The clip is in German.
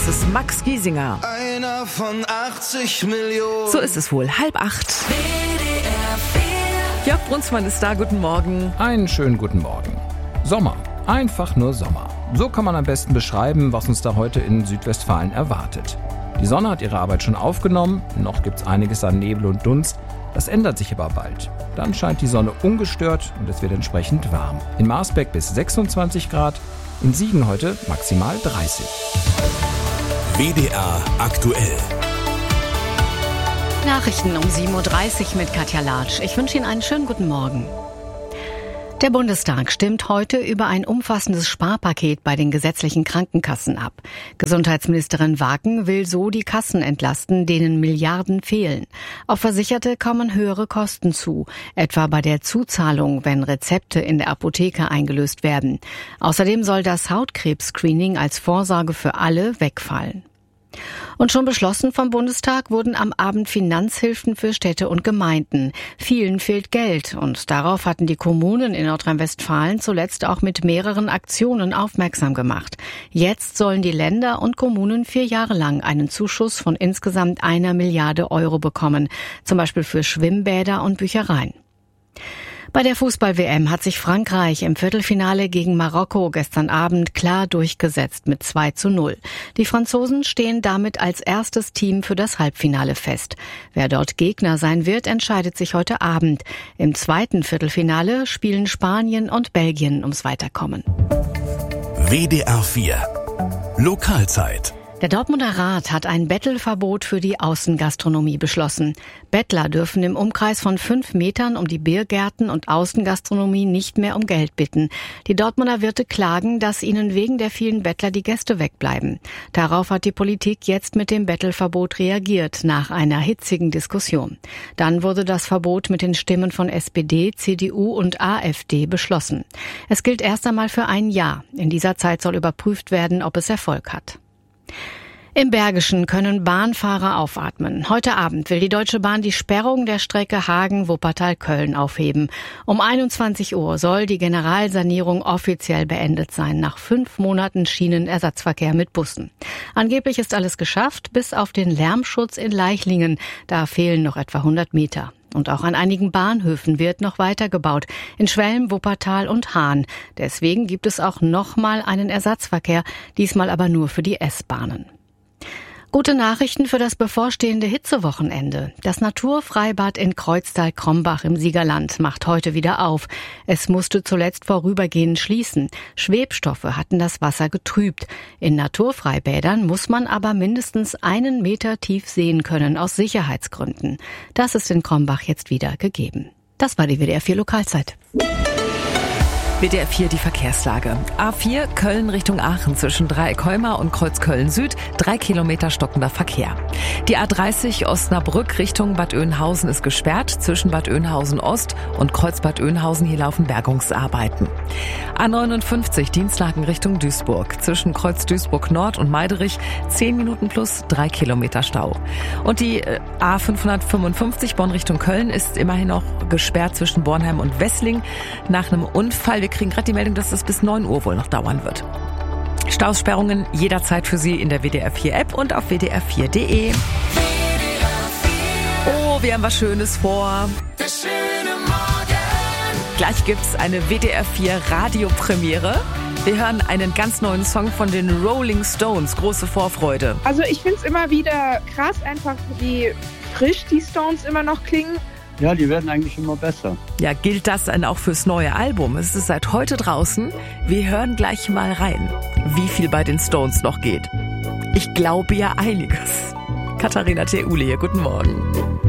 ist Max Giesinger. Einer von 80 Millionen. So ist es wohl, 7:30. Jörg Brunsmann ist da, guten Morgen. Einen schönen guten Morgen. Sommer, einfach nur Sommer. So kann man am besten beschreiben, was uns da heute in Südwestfalen erwartet. Die Sonne hat ihre Arbeit schon aufgenommen, noch gibt's einiges an Nebel und Dunst. Das ändert sich aber bald. Dann scheint die Sonne ungestört und es wird entsprechend warm. In Marsberg bis 26 Grad, in Siegen heute maximal 30. WDR aktuell. Nachrichten um 7:30 Uhr mit Katja Latsch. Ich wünsche Ihnen einen schönen guten Morgen. Der Bundestag stimmt heute über ein umfassendes Sparpaket bei den gesetzlichen Krankenkassen ab. Gesundheitsministerin Wagen will so die Kassen entlasten, denen Milliarden fehlen. Auf Versicherte kommen höhere Kosten zu, etwa bei der Zuzahlung, wenn Rezepte in der Apotheke eingelöst werden. Außerdem soll das Hautkrebs-Screening als Vorsorge für alle wegfallen. Und schon beschlossen vom Bundestag wurden am Abend Finanzhilfen für Städte und Gemeinden. Vielen fehlt Geld und darauf hatten die Kommunen in Nordrhein-Westfalen zuletzt auch mit mehreren Aktionen aufmerksam gemacht. Jetzt sollen die Länder und Kommunen 4 Jahre lang einen Zuschuss von insgesamt 1 Milliarde Euro bekommen, zum Beispiel für Schwimmbäder und Büchereien. Bei der Fußball-WM hat sich Frankreich im Viertelfinale gegen Marokko gestern Abend klar durchgesetzt mit 2:0. Die Franzosen stehen damit als erstes Team für das Halbfinale fest. Wer dort Gegner sein wird, entscheidet sich heute Abend. Im zweiten Viertelfinale spielen Spanien und Belgien ums Weiterkommen. WDR 4 Lokalzeit. Der Dortmunder Rat hat ein Bettelverbot für die Außengastronomie beschlossen. Bettler dürfen im Umkreis von 5 Metern um die Biergärten und Außengastronomie nicht mehr um Geld bitten. Die Dortmunder Wirte klagen, dass ihnen wegen der vielen Bettler die Gäste wegbleiben. Darauf hat die Politik jetzt mit dem Bettelverbot reagiert, nach einer hitzigen Diskussion. Dann wurde das Verbot mit den Stimmen von SPD, CDU und AfD beschlossen. Es gilt erst einmal für ein Jahr. In dieser Zeit soll überprüft werden, ob es Erfolg hat. Im Bergischen können Bahnfahrer aufatmen. Heute Abend will die Deutsche Bahn die Sperrung der Strecke Hagen-Wuppertal-Köln aufheben. Um 21 Uhr soll die Generalsanierung offiziell beendet sein, nach 5 Monaten Schienenersatzverkehr mit Bussen. Angeblich ist alles geschafft, bis auf den Lärmschutz in Leichlingen. Da fehlen noch etwa 100 Meter. Und auch an einigen Bahnhöfen wird noch weitergebaut, in Schwelm, Wuppertal und Hahn. Deswegen gibt es auch nochmal einen Ersatzverkehr, diesmal aber nur für die S-Bahnen. Gute Nachrichten für das bevorstehende Hitzewochenende. Das Naturfreibad in Kreuztal-Krombach im Siegerland macht heute wieder auf. Es musste zuletzt vorübergehend schließen. Schwebstoffe hatten das Wasser getrübt. In Naturfreibädern muss man aber mindestens 1 Meter tief sehen können, aus Sicherheitsgründen. Das ist in Krombach jetzt wieder gegeben. Das war die WDR 4 Lokalzeit. WDR 4 die Verkehrslage. A4 Köln Richtung Aachen zwischen Dreieck-Heuma und Kreuz Köln-Süd, 3 Kilometer stockender Verkehr. Die A30 Osnabrück Richtung Bad Oeynhausen ist gesperrt zwischen Bad Oeynhausen Ost und Kreuz Bad Oeynhausen. Hier laufen Bergungsarbeiten. A59 Dienstlaken Richtung Duisburg zwischen Kreuz Duisburg Nord und Meiderich 10 Minuten plus 3 Kilometer Stau. Und die A555 Bonn Richtung Köln ist immerhin noch gesperrt zwischen Bornheim und Wessling nach einem Unfall. Wir kriegen gerade die Meldung, dass das bis 9 Uhr wohl noch dauern wird. Staussperrungen jederzeit für Sie in der WDR 4 App und auf wdr4.de. Oh, wir haben was Schönes vor. Gleich gibt's eine WDR 4 Radiopremiere. Wir hören einen ganz neuen Song von den Rolling Stones. Große Vorfreude. Also ich finde es immer wieder krass, einfach wie frisch die Stones immer noch klingen. Ja, die werden eigentlich immer besser. Ja, gilt das dann auch fürs neue Album? Es ist seit heute draußen. Wir hören gleich mal rein, wie viel bei den Stones noch geht. Ich glaube ja einiges. Katharina Theule hier, guten Morgen.